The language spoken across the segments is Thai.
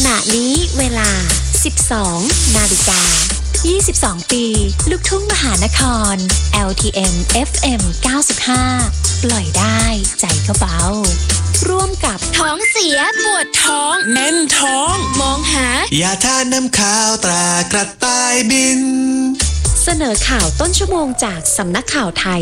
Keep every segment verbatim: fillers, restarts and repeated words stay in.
ณะนี้เวลา สิบสอง นาฬิกา ยี่สิบสอง ปี ลูกทุ่งมหานคร แอล ที เอ็ม เอฟ เอ็ม เก้าสิบห้า ปล่อยได้ใจก็เบาร่วมกับท้องเสียปวดท้องแน่นท้องมองหายาทาน้ำข้าวตรากระต่ายบินเสนอข่าวต้นชั่วโมงจากสำนักข่าวไทย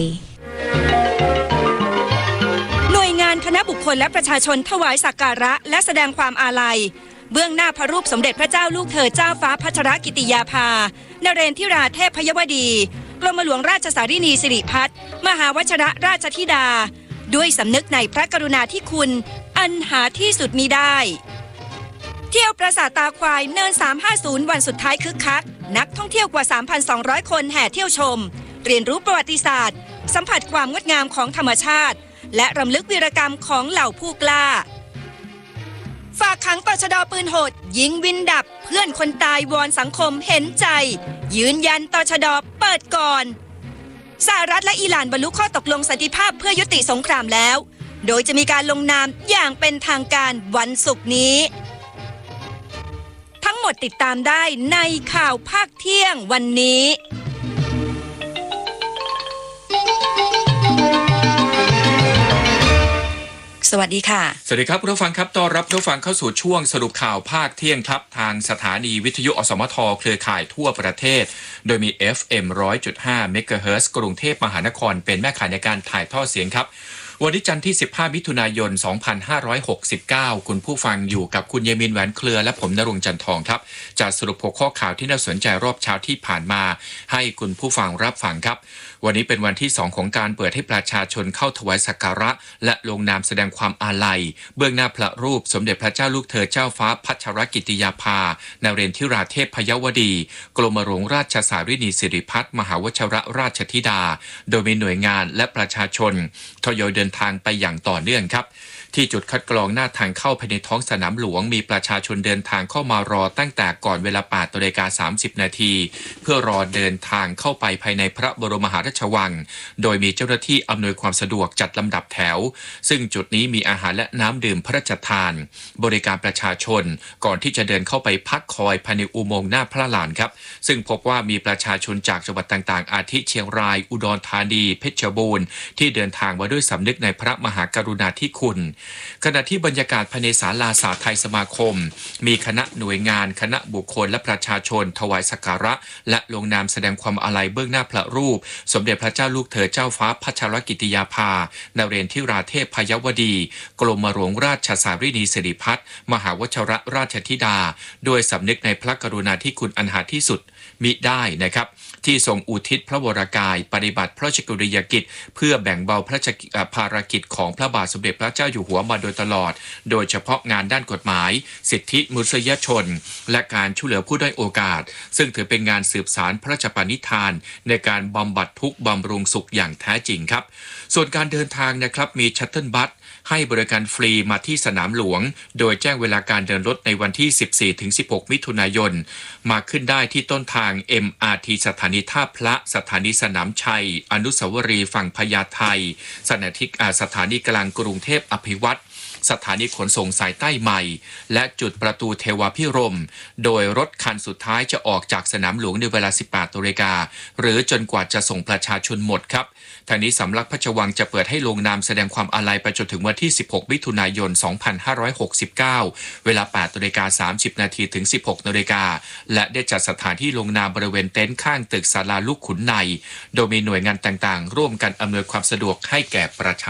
หน่วยงานคณะบุคคลและประชาชนถวายสักการะและแสดงความอาลัยเบื้องหน้าพระรูปสมเด็จพระเจ้าลูกเธอเจ้าฟ้าพัชรกิติยาภานเรนทิราเทพยวดีกรมหลวงราชสารินีสิริพัฒน์มหาวชรราชธิดาด้วยสำนึกในพระกรุณาธิคุณอันหาที่สุดมิได้เที่ยวปราสาทตาควายเนินสามห้าศูนย์วันสุดท้ายคึกคักนักท่องเที่ยวกว่า สามพันสองร้อย คนแห่เที่ยวชมเรียนรู้ประวัติศาสตร์สัมผัสความงดงามของธรรมชาติและรำลึกวีรกรรมของเหล่าผู้กล้าฝากขังตชด.ปืนโหดยิงวินดับเพื่อนคนตายวอนสังคมเห็นใจยืนยันตชด.เปิดก่อนสหรัฐและอิหร่านบรรลุข้อตกลงสันติภาพเพื่อยุติสงครามแล้วโดยจะมีการลงนามอย่างเป็นทางการวันศุกร์นี้ทั้งหมดติดตามได้ในข่าวภาคเที่ยงวันนี้สวัสดีค่ะสวัสดีครับผู้ฟังครับต้อนรับผู้ฟังเข้าสู่ช่วงสรุปข่าวภาคเที่ยงครับทางสถานีวิทยุอสมทเครือข่ายทั่วประเทศโดยมี เอฟ เอ็ม หนึ่งร้อยจุดห้า เมกะเฮิรตซ์กรุงเทพมหานครเป็นแม่ข่ายในการถ่ายทอดเสียงครับวันนี้จันทร์ที่สิบห้ามิถุนายนสองพันห้าร้อยหกสิบเก้าคุณผู้ฟังอยู่กับคุณเยมินแหวนเครือและผมณรงค์จันทองครับจะสรุปหัวข้อข่าวที่น่าสนใจรอบเช้าที่ผ่านมาให้คุณผู้ฟังรับฟังครับวันนี้เป็นวันที่สองของการเปิดให้ประชาชนเข้าถวายสักการะและลงนามแสดงความอาลัยเบื้องหน้าพระรูปสมเด็จพระเจ้าลูกเธอเจ้าฟ้าพัชรกิติยาภานเรนทิราเทพยวดีกรมหลวงราชสารินีสิริพัฒน์มหาวชรราชธิดาโดยมีหน่วยงานและประชาชนทยอยเดินทางไปอย่างต่อเนื่องครับที่จุดคัดกรองหน้าทางเข้าภายในท้องสนามหลวงมีประชาชนเดินทางเข้ามารอตั้งแต่ก่อนเวลา แปดนาฬิกาสามสิบ นาทีเพื่อรอเดินทางเข้าไปภายในพระบรมมหาราชวังโดยมีเจ้าหน้าที่อำนวยความสะดวกจัดลำดับแถวซึ่งจุดนี้มีอาหารและน้ำดื่มพระราชทานบริการประชาชนก่อนที่จะเดินเข้าไปพักคอยภายในอุโมงค์หน้าพระลานครับซึ่งพบว่ามีประชาชนจากจังหวัดต่างๆอาทิเชียงรายอุดรธานีเพชรบูรณ์ที่เดินทางมาด้วยสำนึกในพระมหากรุณาธิคุณขณะที่บรรยากาศภายในศาลาสาไทยสมาคมมีคณะหน่วยงานคณะบุคคลและประชาชนถวายสักการะและลงนามแสดงความอาลัยเบื้องหน้าพระรูปสมเด็จพระเจ้าลูกเธอเจ้าฟ้าพัชรกิติยาภานเรนทิราเทพยวดีกรมหลวงราชสารินีสิริพัฒน์มหาวชรราชธิดาโดยสำนึกในพระกรุณาธิคุณอันหาที่สุดมิได้นะครับที่ทรงอุทิศพระวรกายปฏิบัติพระราชกรณียกิจเพื่อแบ่งเบาพระราชภารกิจของพระบาทสมเด็จพระเจ้าอยู่หัวมาโดยตลอดโดยเฉพาะงานด้านกฎหมายสิทธิมนุษยชนและการช่วยเหลือผู้ด้อยโอกาสซึ่งถือเป็นงานสืบสานพระราชปณิธานในการบำบัดทุกข์บำรุงสุขอย่างแท้จริงครับส่วนการเดินทางนะครับมีชัตเทิลบัสให้บริการฟรีมาที่สนามหลวงโดยแจ้งเวลาการเดินรถในวันที่ สิบสี่ถึงสิบหก มิถุนายนมาขึ้นได้ที่ต้นทาง เอ็ม อาร์ ที สถานีท่าพระสถานีสนามชัยอนุสาวรีย์ฝั่งพญาไทสถานีสถานีกลางกรุงเทพอภิวัตรสถานีขนส่งสายใต้ใหม่และจุดประตูเทวาพิรมโดยรถคันสุดท้ายจะออกจากสนามหลวงในเวลา สิบแปดนาฬิกาหรือจนกว่าจะส่งประชาชนหมดครับทางนี้สำนักพระราชวังจะเปิดให้ลงนามแสดงความอาลัยไปจนถึงวันที่สิบหกมิถุนายนสองพันห้าร้อยหกสิบเก้าเวลา แปดนาฬิกาสามสิบ นาทีถึง สิบหกนาฬิกาและได้จัดสถานที่ลงนามบริเวณเต็นท์ข้างตึกศาลาลูกขุนในโดยมีหน่วยงานต่างๆร่วมกันอำนวยความสะดวกให้แก่ประชา